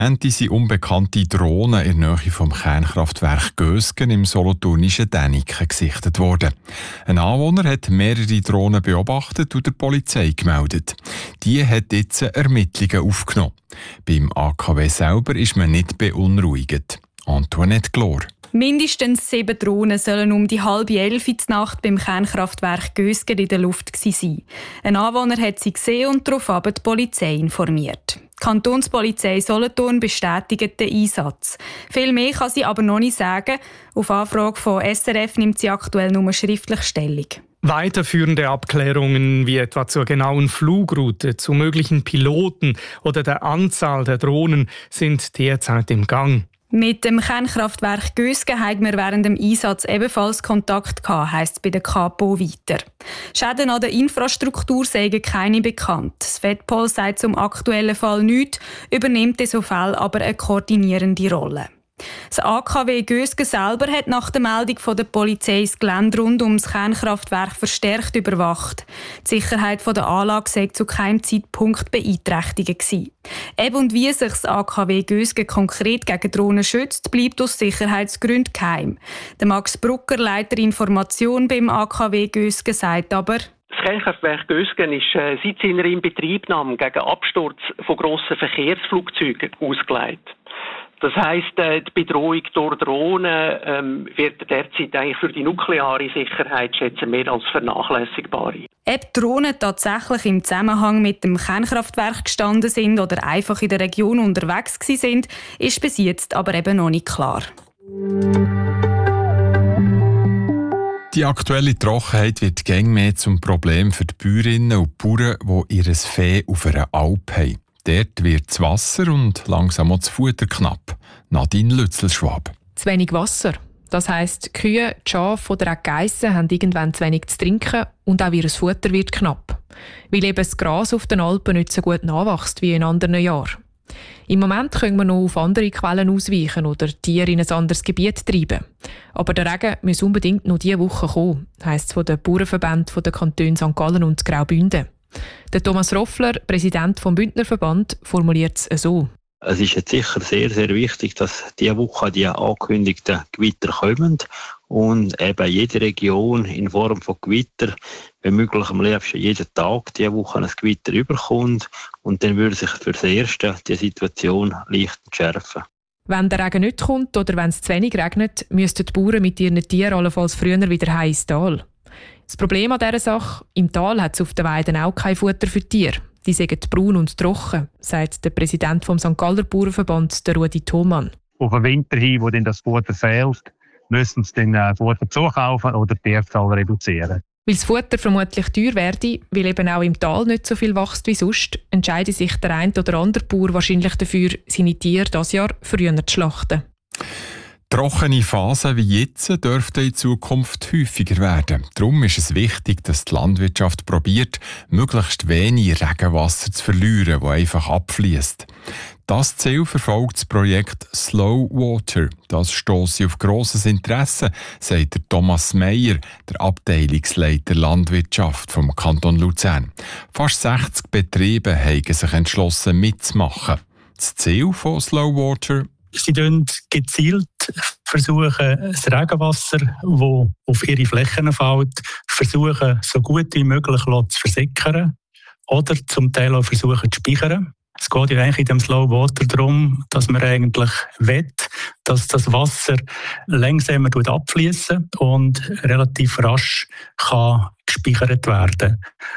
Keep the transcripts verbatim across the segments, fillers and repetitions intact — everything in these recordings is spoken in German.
Endlich sind unbekannte Drohnen in der Nähe vom Kernkraftwerk Gösgen im solothurnischen Däniken gesichtet worden. Ein Anwohner hat mehrere Drohnen beobachtet und der Polizei gemeldet. Die hat jetzt Ermittlungen aufgenommen. Beim A K W selber ist man nicht beunruhigt. Antoinette Glor. Mindestens sieben Drohnen sollen um die halbe elf in der Nacht beim Kernkraftwerk Gösgen in der Luft sein. Ein Anwohner hat sie gesehen und daraufhin die Polizei informiert. Die Kantonspolizei Solothurn bestätigt den Einsatz. Viel mehr kann sie aber noch nicht sagen. Auf Anfrage von S R F nimmt sie aktuell nur schriftlich Stellung. Weiterführende Abklärungen wie etwa zur genauen Flugroute, zu möglichen Piloten oder der Anzahl der Drohnen sind derzeit im Gang. Mit dem Kernkraftwerk Gösgen haben wir während dem Einsatz ebenfalls Kontakt gehabt, heisst es bei der Kapo weiter. Schäden an der Infrastruktur seien keine bekannt. Das Fedpol sagt zum aktuellen Fall nichts, übernimmt in so Fällen aber eine koordinierende Rolle. Das A K W Gösgen selber hat nach der Meldung von der Polizei das Gelände rund um das Kernkraftwerk verstärkt überwacht. Die Sicherheit der Anlage sei zu keinem Zeitpunkt beeinträchtigt gewesen. Eben und wie sich das A K W Gösgen konkret gegen Drohnen schützt, bleibt aus Sicherheitsgründen geheim. Der Max Brucker, Leiter Information beim A K W Gösgen, sagt aber: Das Kernkraftwerk Gösgen ist äh, seit seiner Inbetriebnahme gegen Absturz von grossen Verkehrsflugzeugen ausgelegt. Das heisst, äh, die Bedrohung durch Drohnen ähm, wird derzeit eigentlich für die nukleare Sicherheit schätzen mehr als vernachlässigbar. Ob Drohnen tatsächlich im Zusammenhang mit dem Kernkraftwerk gestanden sind oder einfach in der Region unterwegs sind, ist bis jetzt aber eben noch nicht klar. Die aktuelle Trockenheit wird gäng mehr zum Problem für die Bäuerinnen und Bauern, die ihr Vieh auf einer Alp haben. Dort wird das Wasser und langsam auch das Futter knapp. Nadine Lützelschwab. Zu wenig Wasser. Das heisst, die Kühe, die Schafe oder auch die Geissen haben irgendwann zu wenig zu trinken und auch ihr Futter wird knapp. Weil eben das Gras auf den Alpen nicht so gut nachwächst wie in anderen Jahren. Im Moment können wir noch auf andere Quellen ausweichen oder Tiere in ein anderes Gebiet treiben. Aber der Regen muss unbedingt noch diese Woche kommen, heisst es von den Bauernverbänden der Kantone Sankt Gallen und Graubünden. Der Thomas Roffler, Präsident vom Bündnerverband, formuliert es so. Es ist jetzt sicher sehr, sehr wichtig, dass diese Woche die angekündigten Gewitter kommen und eben jede Region in Form von Gewitter, wenn möglich am liebsten jeden Tag diese Woche ein Gewitter überkommt und dann würde sich für das Erste die Situation leicht entschärfen. Wenn der Regen nicht kommt oder wenn es zu wenig regnet, müssten die Bauern mit ihren Tieren allenfalls früher wieder heim ins Tal. Das Problem an dieser Sache, im Tal hat es auf den Weiden auch kein Futter für Tiere. Die sind braun und trocken, sagt der Präsident vom Sankt Galler Bauernverband, der Rudi Thomann. Auf den Winter hin, wo dann das Futter fehlt, müssen sie dann äh, Futter zukaufen oder die Tierzahl reduzieren. Weil das Futter vermutlich teuer werde, weil eben auch im Tal nicht so viel wächst wie sonst, entscheidet sich der eine oder andere Bauer wahrscheinlich dafür, seine Tiere dieses Jahr früher zu schlachten. Trockene Phasen wie jetzt dürften in Zukunft häufiger werden. Darum ist es wichtig, dass die Landwirtschaft probiert, möglichst wenig Regenwasser zu verlieren, das einfach abfließt. Das Ziel verfolgt das Projekt Slow Water. Das stosse auf grosses Interesse, sagt der Thomas Meyer, der Abteilungsleiter Landwirtschaft vom Kanton Luzern. Fast sechzig Betriebe haben sich entschlossen mitzumachen. Das Ziel von Slow Water: Sie versuchen gezielt versuchen, das Regenwasser, das auf ihre Flächen fällt, versuchen, so gut wie möglich zu versickern oder zum Teil auch versuchen zu speichern. Es geht ja eigentlich in dem Slow Water darum, dass man eigentlich will, dass das Wasser langsamer abfließen und relativ rasch kann gespeichert werden.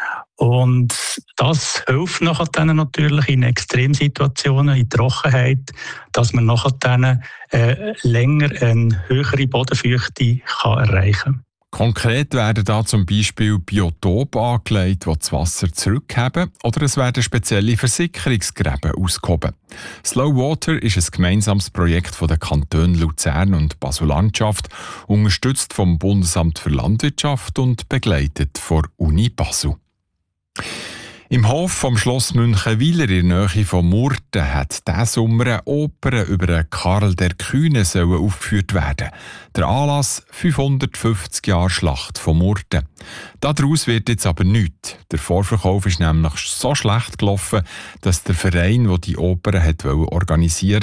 Und das hilft nachher dann natürlich in Extremsituationen, in Trockenheit, dass man nachher dann äh, länger eine höhere Bodenfeuchte kann erreichen kann. Konkret werden da zum Beispiel Biotope angelegt, die das Wasser zurückheben, oder es werden spezielle Versickerungsgräben ausgehoben. Slow Water ist ein gemeinsames Projekt von den Kantonen Luzern und Basel-Landschaft, unterstützt vom Bundesamt für Landwirtschaft und begleitet von Uni Basel. Im Hof vom Schloss Münchenwiler in der Nähe von Murten hat diesen Sommer eine Oper über den Karl der Kühne aufgeführt werden. Der Anlass fünfhundertfünfzig Jahre Schlacht von Murten. Daraus wird jetzt aber nichts. Der Vorverkauf ist nämlich so schlecht gelaufen, dass der Verein, der die Oper hat organisieren